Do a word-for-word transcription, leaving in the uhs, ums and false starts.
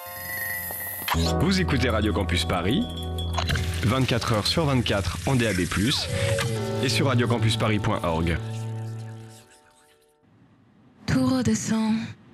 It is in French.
Vous écoutez Radio Campus Paris, vingt-quatre heures sur vingt-quatre en D A B plus, et sur radiocampusparis point org. Tout redescend.